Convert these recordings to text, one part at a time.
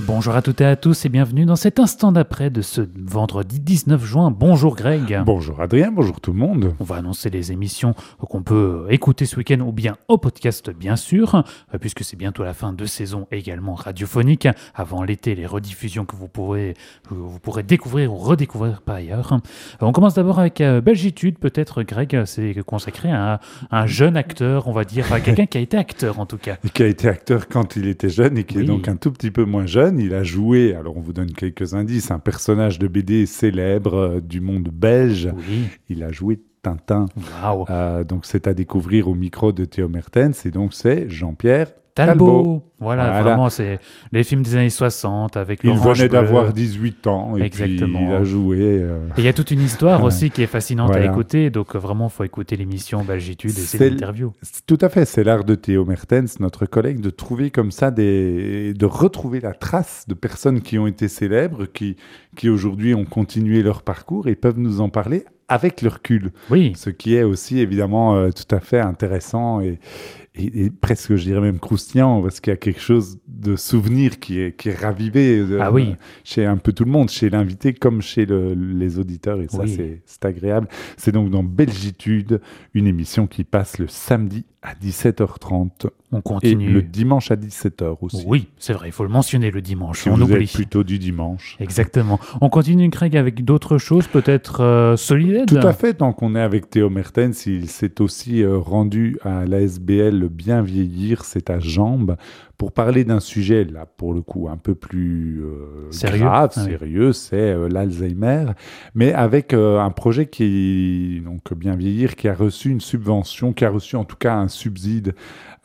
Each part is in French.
Bonjour à toutes et à tous et bienvenue dans cet instant d'après de ce vendredi 19 juin. Bonjour Greg. Bonjour Adrien, bonjour tout le monde. On va annoncer les émissions qu'on peut écouter ce week-end ou bien au podcast bien sûr, puisque c'est bientôt la fin de saison également radiophonique. Avant l'été, les rediffusions que vous pourrez découvrir ou redécouvrir par ailleurs. On commence d'abord avec Belgitude, peut-être Greg, c'est consacré à un jeune acteur, on va dire, à quelqu'un qui a été acteur en tout cas. Qui a été acteur quand il était jeune et qui est donc un tout petit peu moins jeune. Il a joué, alors on vous donne quelques indices, un personnage de BD célèbre du monde belge. Oui. Il a joué Tintin. Wow. Donc c'est à découvrir au micro de Théo Mertens et donc c'est Jean-Pierre Talbot. Voilà, vraiment, c'est les films des années 60 avec Il l'Orange venait Bleu. d'avoir 18 ans et Exactement. puis il a joué. Et il y a toute une histoire aussi qui est fascinante Voilà. à écouter, donc vraiment, il faut écouter l'émission Belgitude et c'est l'interview. Tout à fait, c'est l'art de Théo Mertens, notre collègue, de trouver comme ça de retrouver la trace de personnes qui ont été célèbres, qui aujourd'hui ont continué leur parcours et peuvent nous en parler avec le recul. Oui. Ce qui est aussi évidemment tout à fait intéressant et presque, je dirais même croustillant, parce qu'il y a quelque chose de souvenir qui est ravivé chez un peu tout le monde, chez l'invité comme chez les auditeurs, et ça c'est agréable. C'est donc dans Belgitude, une émission qui passe le samedi à 17h30. On continue. Et le dimanche à 17h aussi. Oui, c'est vrai, il faut le mentionner le dimanche. Si on vous oublie. êtes plutôt du dimanche. Exactement. On continue, Craig, avec d'autres choses, peut-être solides. Tout à fait, tant qu'on est avec Théo Mertens, il s'est aussi rendu à l'ASBL Bien Vieillir, c'est à Jambes, pour parler d'un sujet, là, pour le coup, un peu plus grave, sérieux, c'est l'Alzheimer, mais avec un projet donc Bien Vieillir, qui a reçu une subvention, qui a reçu en tout cas un subside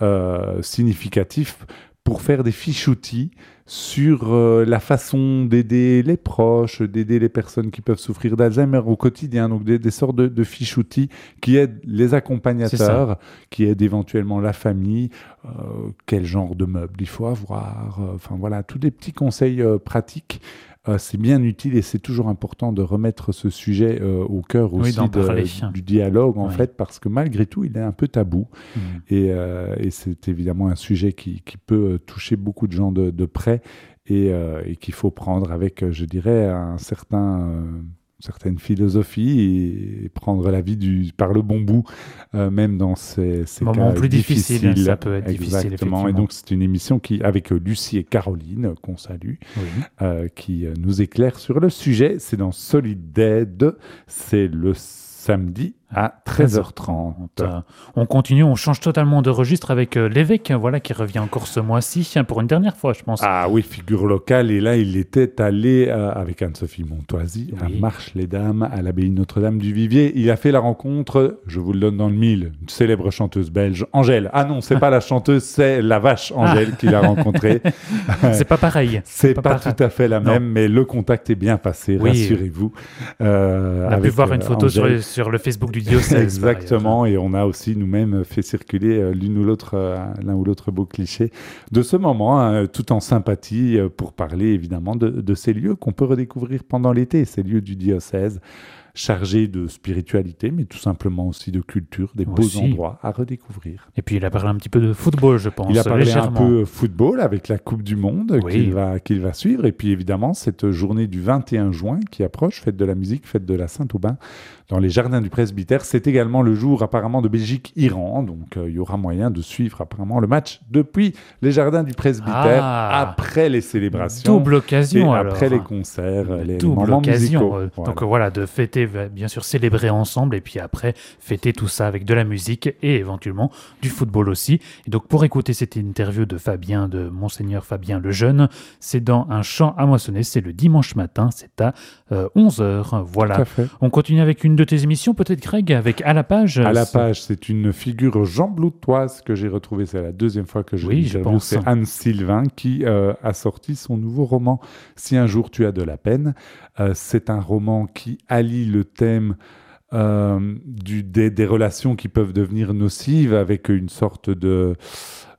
significatif pour faire des fiches-outils sur la façon d'aider les proches, d'aider les personnes qui peuvent souffrir d'Alzheimer au quotidien, donc des sortes de fiches-outils qui aident les accompagnateurs, qui aident éventuellement la famille, quel genre de meubles il faut avoir, enfin voilà, tous des petits conseils pratiques. C'est bien utile et c'est toujours important de remettre ce sujet au cœur aussi du dialogue en fait, parce que malgré tout il est un peu tabou et c'est évidemment un sujet qui peut toucher beaucoup de gens de près et qu'il faut prendre avec, je dirais, certaine philosophie et prendre la vie par le bon bout, même dans ces moments cas plus difficiles. Ça peut être Exactement. difficile, effectivement. Et donc, c'est une émission avec Lucie et Caroline, qu'on salue, qui nous éclaire sur le sujet. C'est dans Solid Dead. C'est le samedi à 13h30. On continue, on change totalement de registre avec l'évêque, qui revient encore ce mois-ci, pour une dernière fois, je pense. Ah oui, figure locale. Et là, il était allé avec Anne-Sophie Montoisy à Marche-les-Dames, à l'abbaye Notre-Dame du Vivier. Il a fait la rencontre, je vous le donne dans le mille, une célèbre chanteuse belge, Angèle. Ah non, c'est pas la chanteuse, c'est la vache Angèle qu'il a rencontrée. C'est pas pareil. C'est pas tout à fait la même, mais le contact est bien passé, rassurez-vous. On a pu voir une photo sur le Facebook du diocèse. Exactement, et on a aussi nous-mêmes fait circuler l'un ou l'autre beau cliché de ce moment, tout en sympathie, pour parler évidemment de ces lieux qu'on peut redécouvrir pendant l'été, ces lieux du diocèse chargés de spiritualité, mais tout simplement aussi de culture, des beaux endroits à redécouvrir. Et puis il a parlé un petit peu de football, je pense. Il a parlé un peu football avec la Coupe du Monde qu'il va suivre, et puis évidemment cette journée du 21 juin qui approche, fête de la musique, fête de la Saint-Aubin, dans les jardins du presbytère. C'est également le jour apparemment de Belgique-Iran, donc il y aura moyen de suivre apparemment le match depuis les jardins du presbytère, après les célébrations. Double occasion et après les concerts, les double moments occasion. musicaux. Donc de fêter, bien sûr célébrer ensemble, et puis après fêter tout ça avec de la musique et éventuellement du football aussi. Et donc pour écouter cette interview de Monseigneur Fabien Lejeune, c'est dans Un champ à moissonner, c'est le dimanche matin, c'est à 11h. Voilà. On continue avec une de tes émissions, peut-être Craig, avec À la page. À la page, c'est une figure jean-bloutoise que j'ai retrouvée, c'est la deuxième fois que je l'interviewe, c'est Anne Sylvain qui a sorti son nouveau roman Si un jour tu as de la peine. C'est un roman qui allie le thème des relations qui peuvent devenir nocives avec une sorte de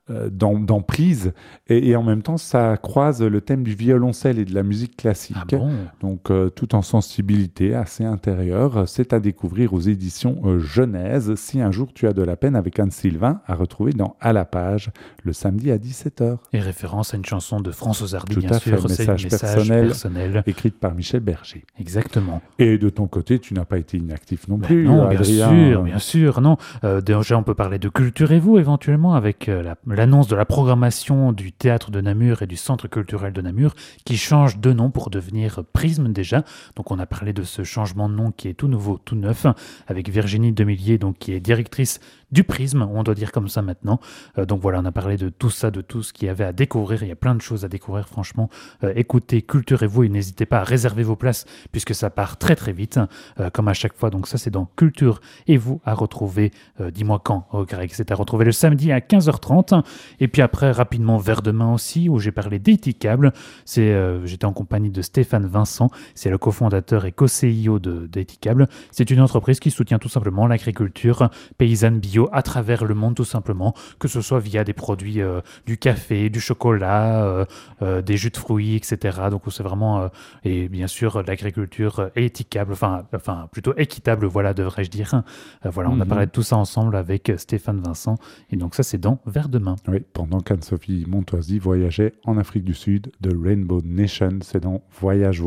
d'emprise et en même temps ça croise le thème du violoncelle et de la musique classique. Ah bon? Donc tout en sensibilité assez intérieure. C'est à découvrir aux éditions Genèse si un jour tu as de la peine avec Anne-Sylvain, à retrouver dans À la page le samedi à 17h. Et référence à une chanson de François Hardy, Tout bien à sûr, fait, c'est message personnel écrite par Michel Berger. Exactement. Et de ton côté, tu n'as pas été inactif non plus, Non, Adrien. bien sûr, non. Déjà, on peut parler de Culturez-vous éventuellement avec l'annonce de la programmation du Théâtre de Namur et du Centre culturel de Namur qui change de nom pour devenir Prisme déjà. Donc, on a parlé de ce changement de nom qui est tout nouveau, tout neuf, avec Virginie Demillier, donc, qui est directrice du Prisme, on doit dire comme ça maintenant. Donc voilà, on a parlé de tout ça, de tout ce qu'il y avait à découvrir. Il y a plein de choses à découvrir, franchement. Écoutez, Culturez-vous et n'hésitez pas à réserver vos places puisque ça part très très vite, comme à chaque fois. Donc ça, c'est dans Culture et vous à retrouver, dis-moi quand, Greg, c'est à retrouver le samedi à 15h30. Et puis après, rapidement, vers demain aussi, où j'ai parlé d'Etikable. J'étais en compagnie de Stéphane Vincent, c'est le cofondateur et co-CEO d'Etikable. C'est une entreprise qui soutient tout simplement l'agriculture paysanne bio à travers le monde tout simplement, que ce soit via des produits du café, du chocolat, des jus de fruits, etc. Donc c'est vraiment, et bien sûr l'agriculture éthiquable, enfin plutôt équitable, voilà, devrais-je dire. Voilà, on a parlé de tout ça ensemble avec Stéphane Vincent, et donc ça c'est dans Vers demain. Oui, pendant qu'Anne-Sophie Montoisy voyageait en Afrique du Sud de Rainbow Nation, c'est dans Voyage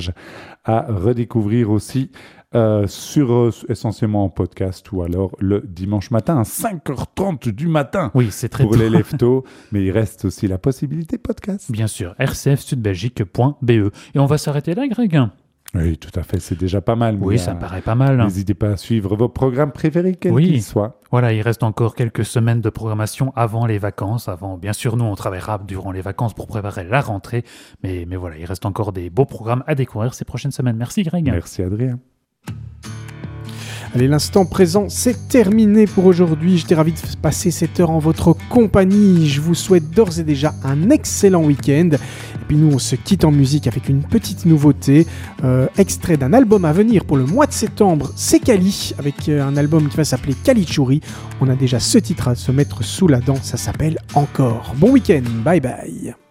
à redécouvrir aussi essentiellement en podcast ou alors le dimanche matin à 5h30 du matin. Oui, c'est très pour tôt. les leftos, mais il reste aussi la possibilité podcast. Bien sûr, rcfsudbelgique.be. Et on va s'arrêter là, Greg. Oui, tout à fait, c'est déjà pas mal. Oui, ça me paraît pas mal. N'hésitez pas à suivre vos programmes préférés, quels qu'ils soient. Voilà, il reste encore quelques semaines de programmation avant les vacances. Bien sûr, nous, on travaillera durant les vacances pour préparer la rentrée. Mais voilà, il reste encore des beaux programmes à découvrir ces prochaines semaines. Merci, Greg. Merci, Adrien. Allez, l'instant présent, c'est terminé pour aujourd'hui. J'étais ravi de passer cette heure en votre compagnie. Je vous souhaite d'ores et déjà un excellent week-end. Et puis nous, on se quitte en musique avec une petite nouveauté. Extrait d'un album à venir pour le mois de septembre, c'est Kali, avec un album qui va s'appeler Kalichuri. On a déjà ce titre à se mettre sous la dent, ça s'appelle Encore. Bon week-end, bye bye.